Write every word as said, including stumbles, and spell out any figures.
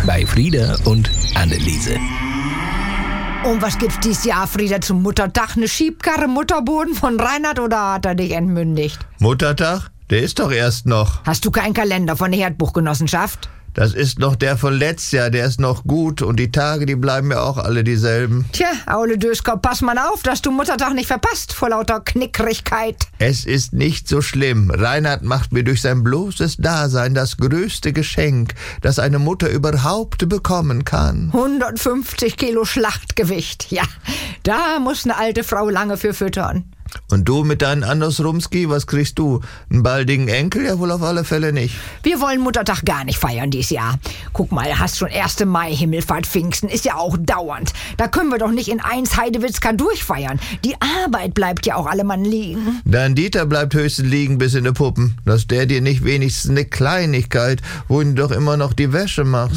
bei Frieda und Anneliese. Und was gibt's dieses Jahr, Frieda, zum Muttertag? Eine Schiebkarre, Mutterboden von Reinhard oder hat er dich entmündigt? Muttertag? Der ist doch erst noch. Hast du keinen Kalender von der Herdbuchgenossenschaft? Das ist noch der von letztes Jahr, der ist noch gut und die Tage, die bleiben ja auch alle dieselben. Tja, Aule Döskop, pass mal auf, dass du Muttertag nicht verpasst, vor lauter Knickrigkeit. Es ist nicht so schlimm. Reinhard macht mir durch sein bloßes Dasein das größte Geschenk, das eine Mutter überhaupt bekommen kann. hundertfünfzig Kilo Schlachtgewicht, ja, da muss eine alte Frau lange für füttern. Und du mit deinen Anders Rumski, was kriegst du? Einen baldigen Enkel? Ja, wohl auf alle Fälle nicht. Wir wollen Muttertag gar nicht feiern dieses Jahr. Guck mal, hast schon erste Mai, Himmelfahrt, Pfingsten, ist ja auch dauernd. Da können wir doch nicht in eins Heidewitzka durchfeiern. Die Arbeit bleibt ja auch allemann liegen. Dein Dieter bleibt höchstens liegen bis in die Puppen. Dass der dir nicht wenigstens eine Kleinigkeit, wo du doch immer noch die Wäsche machst.